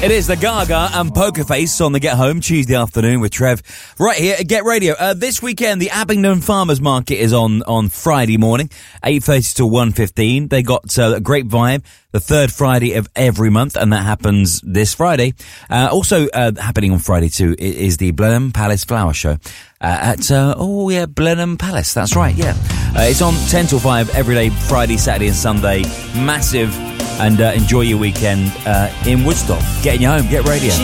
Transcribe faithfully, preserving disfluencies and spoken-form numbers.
It is the Gaga and Poker Face on the Get Home Tuesday afternoon with Trev right here at Get Radio. Uh, this weekend, the Abingdon Farmers Market is on on Friday morning, eight thirty to one fifteen. They got uh, a great vibe, the third Friday of every month, and that happens this Friday. Uh, also uh, happening on Friday too is the Blenheim Palace Flower Show. Uh, at, uh, oh yeah, Blenheim Palace, that's right, yeah. Uh, it's on ten till five every day, Friday, Saturday and Sunday. Massive, and uh, enjoy your weekend uh, in Woodstock. Get in your home, Get Radio.